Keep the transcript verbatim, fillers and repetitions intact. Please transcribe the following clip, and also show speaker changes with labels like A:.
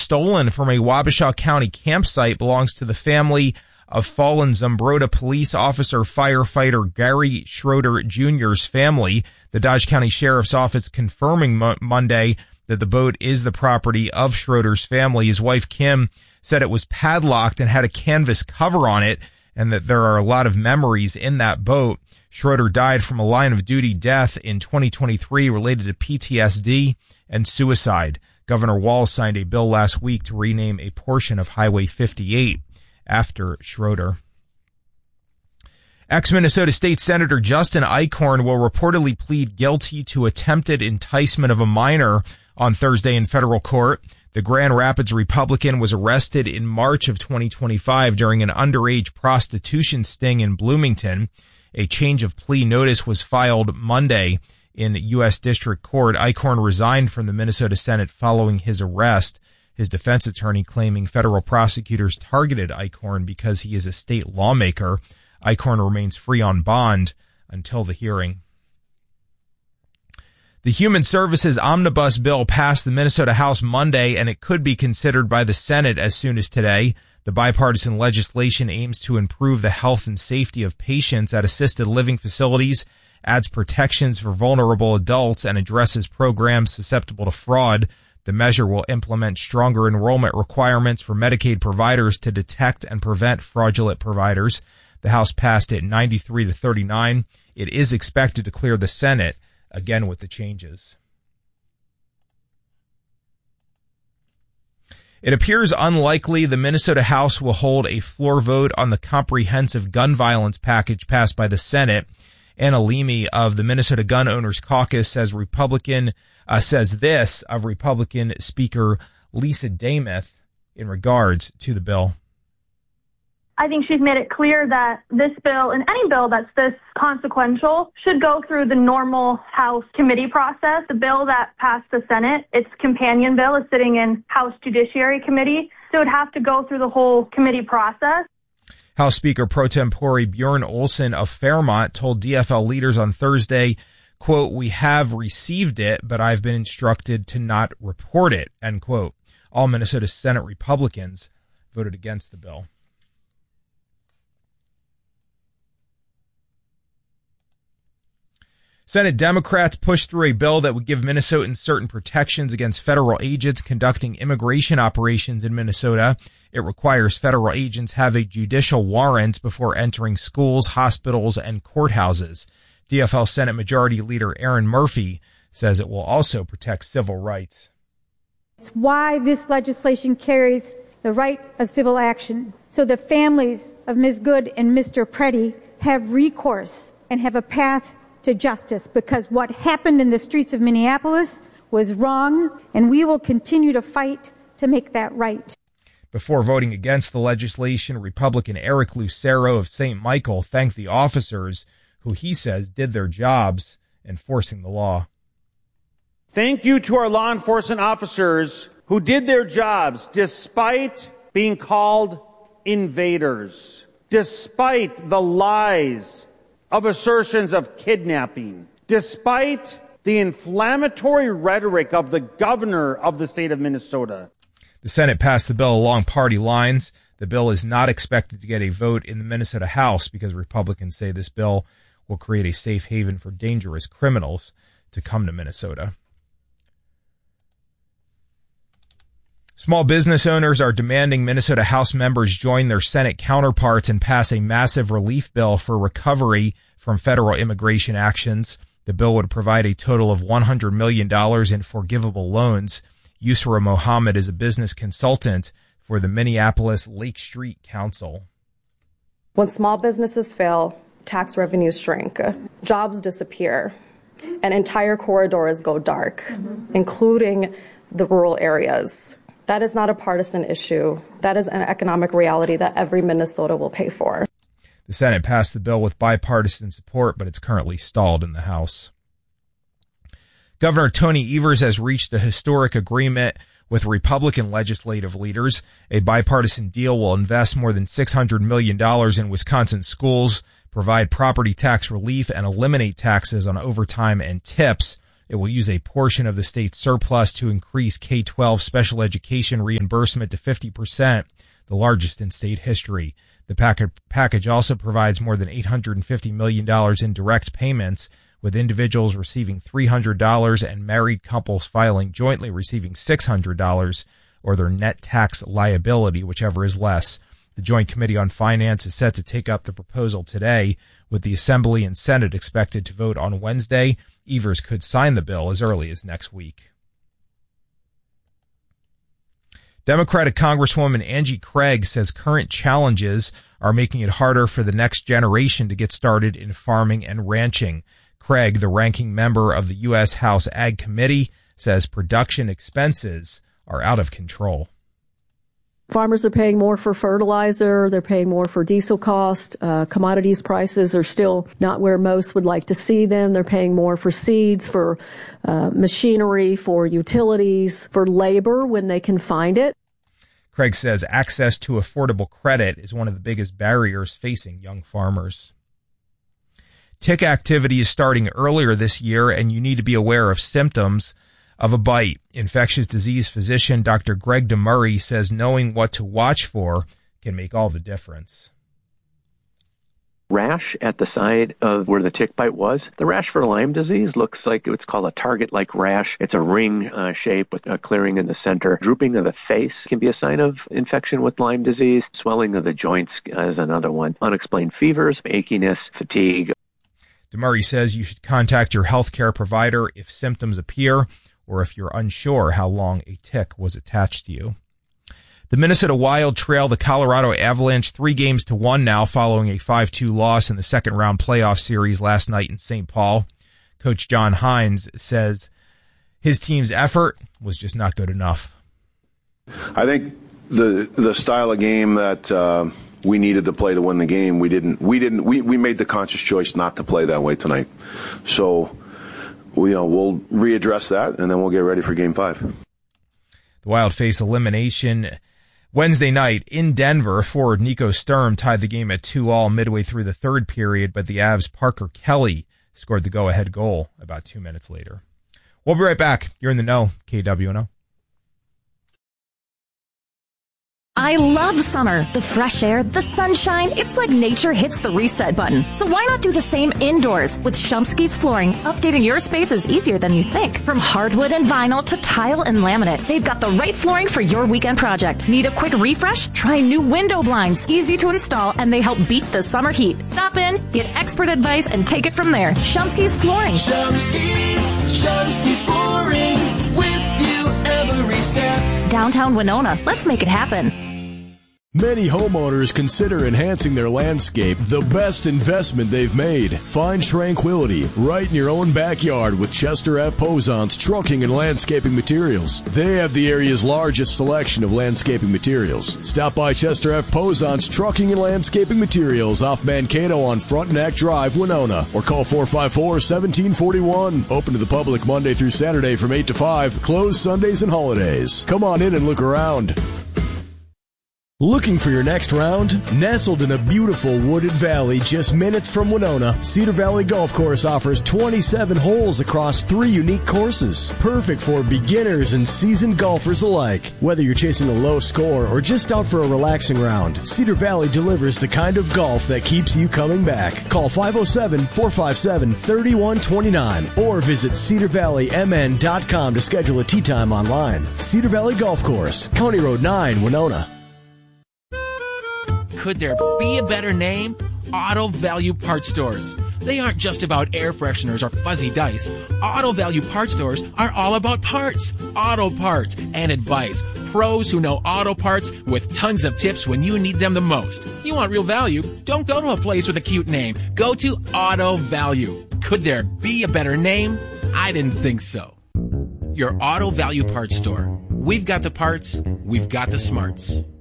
A: stolen from a Wabasha County campsite belongs to the family of fallen Zumbrota police officer firefighter Gary Schroeder Junior's family. The Dodge County Sheriff's Office confirming mo- Monday that the boat is the property of Schroeder's family. His wife, Kim, said it was padlocked and had a canvas cover on it, and that there are a lot of memories in that boat. Schroeder died from a line-of-duty death in twenty twenty-three related to P T S D and suicide. Governor Walz signed a bill last week to rename a portion of Highway fifty-eight after Schroeder. Ex-Minnesota State Senator Justin Eichhorn will reportedly plead guilty to attempted enticement of a minor on Thursday in federal court. The Grand Rapids Republican was arrested in March of twenty twenty-five during an underage prostitution sting in Bloomington. A change of plea notice was filed Monday in U S District Court. Eichhorn resigned from the Minnesota Senate following his arrest. His defense attorney claiming federal prosecutors targeted Eichhorn because he is a state lawmaker. Eichhorn remains free on bond until the hearing. The Human Services Omnibus Bill passed the Minnesota House Monday, and it could be considered by the Senate as soon as today. The bipartisan legislation aims to improve the health and safety of patients at assisted living facilities, adds protections for vulnerable adults, and addresses programs susceptible to fraud. The measure will implement stronger enrollment requirements for Medicaid providers to detect and prevent fraudulent providers. The House passed it ninety-three to thirty-nine. It is expected to clear the Senate, again with the changes. It appears unlikely the Minnesota House will hold a floor vote on the comprehensive gun violence package passed by the Senate. Anna Leamy of the Minnesota Gun Owners Caucus says Republican uh, says this of Republican Speaker Lisa Damuth in regards to the bill.
B: I think she's made it clear that this bill and any bill that's this consequential should go through the normal House committee process. The bill that passed the Senate, its companion bill, is sitting in House Judiciary Committee, so it would have to go through the whole committee process.
A: House Speaker pro tempore Bjorn Olson of Fairmont told D F L leaders on Thursday, quote, "We have received it, but I've been instructed to not report it," end quote. All Minnesota Senate Republicans voted against the bill. Senate Democrats pushed through a bill that would give Minnesotans certain protections against federal agents conducting immigration operations in Minnesota. It requires federal agents have a judicial warrant before entering schools, hospitals, and courthouses. D F L Senate Majority Leader Erin Murphy says it will also protect civil rights.
C: It's why this legislation carries the right of civil action, so the families of Miz Good and Mister Preddy have recourse and have a path to justice, because what happened in the streets of Minneapolis was wrong, and we will continue to fight to make that right.
A: Before voting against the legislation, Republican Eric Lucero of Saint Michael thanked the officers who he says did their jobs enforcing the law.
D: Thank you to our law enforcement officers who did their jobs despite being called invaders, despite the lies of assertions of kidnapping, despite the inflammatory rhetoric of the governor of the state of Minnesota.
A: The Senate passed the bill along party lines. The bill is not expected to get a vote in the Minnesota House because Republicans say this bill will create a safe haven for dangerous criminals to come to Minnesota. Small business owners are demanding Minnesota House members join their Senate counterparts and pass a massive relief bill for recovery from federal immigration actions. The bill would provide a total of one hundred million dollars in forgivable loans. Yusra Mohammed is a business consultant for the Minneapolis Lake Street Council.
E: When small businesses fail, tax revenues shrink, jobs disappear, and entire corridors go dark, mm-hmm. including the rural areas. That is not a partisan issue. That is an economic reality that every Minnesota will pay for.
A: The Senate passed the bill with bipartisan support, but it's currently stalled in the House. Governor Tony Evers has reached a historic agreement with Republican legislative leaders. A bipartisan deal will invest more than six hundred million dollars in Wisconsin schools, provide property tax relief, and eliminate taxes on overtime and tips. It will use a portion of the state's surplus to increase K twelve special education reimbursement to fifty percent, the largest in state history. The package also provides more than eight hundred fifty million dollars in direct payments, with individuals receiving three hundred dollars and married couples filing jointly receiving six hundred dollars, or their net tax liability, whichever is less. The Joint Committee on Finance is set to take up the proposal today, with the Assembly and Senate expected to vote on Wednesday. Evers could sign the bill as early as next week. Democratic Congresswoman Angie Craig says current challenges are making it harder for the next generation to get started in farming and ranching. Craig, the ranking member of the U S House Ag Committee, says production expenses are out of control.
F: Farmers are paying more for fertilizer. They're paying more for diesel cost. Uh, commodities prices are still not where most would like to see them. They're paying more for seeds, for uh, machinery, for utilities, for labor when they can find it.
A: Craig says access to affordable credit is one of the biggest barriers facing young farmers. Tick activity is starting earlier this year, and you need to be aware of symptoms of a bite. Infectious disease physician Doctor Greg DeMurray says knowing what to watch for can make all the difference.
G: Rash at the side of where the tick bite was. The rash for Lyme disease looks like what's called a target-like rash. It's a ring uh, shape with a clearing in the center. Drooping of the face can be a sign of infection with Lyme disease. Swelling of the joints is another one. Unexplained fevers, achiness, fatigue.
A: DeMurray says you should contact your healthcare provider if symptoms appear, or if you're unsure how long a tick was attached to you. The Minnesota Wild trail the Colorado Avalanche three games to one now following a five two loss in the second round playoff series last night in Saint Paul. Coach John Hines says his team's effort was just not good enough.
H: I think the the style of game that uh, we needed to play to win the game, we didn't. We didn't. We, we made the conscious choice not to play that way tonight. So, we, you know, we'll readdress that, and then we'll get ready for Game Five.
A: The Wild face elimination Wednesday night in Denver. Forward Nico Sturm tied the game at two all midway through the third period, but the Avs' Parker Kelly scored the go-ahead goal about two minutes later. We'll be right back. You're in the know, K W N O.
I: I love summer. The fresh air, the sunshine. It's like nature hits the reset button. So why not do the same indoors? With Shumsky's Flooring, updating your space is easier than you think. From hardwood and vinyl to tile and laminate, they've got the right flooring for your weekend project. Need a quick refresh? Try new window blinds. Easy to install, and they help beat the summer heat. Stop in, get expert advice, and take it from there. Shumsky's Flooring.
J: Shumsky's, Shumsky's Flooring, with you every step.
I: Downtown Winona. Let's make it happen.
K: Many homeowners consider enhancing their landscape the best investment they've made. Find tranquility right in your own backyard with Chester F. Posant's Trucking and Landscaping Materials. They have the area's largest selection of landscaping materials. Stop by Chester F. Posant's Trucking and Landscaping Materials off Mankato on Frontenac Drive, Winona, or call four five four, one seven four one. Open to the public Monday through Saturday from eight to five, closed Sundays and holidays. Come on in and look around. Looking for your next round? Nestled in a beautiful wooded valley just minutes from Winona, Cedar Valley Golf Course offers twenty-seven holes across three unique courses. Perfect for beginners and seasoned golfers alike. Whether you're chasing a low score or just out for a relaxing round, Cedar Valley delivers the kind of golf that keeps you coming back. Call five oh seven, four five seven, three one two nine or visit cedar valley m n dot com to schedule a tee time online. Cedar Valley Golf Course, County Road nine, Winona.
L: Could there be a better name? Auto Value Parts Stores. They aren't just about air fresheners or fuzzy dice. Auto Value Parts Stores are all about parts, auto parts, and advice. Pros who know auto parts with tons of tips when you need them the most. You want real value? Don't go to a place with a cute name. Go to Auto Value. Could there be a better name? I didn't think so. Your Auto Value Parts Store. We've got the parts. We've got the smarts.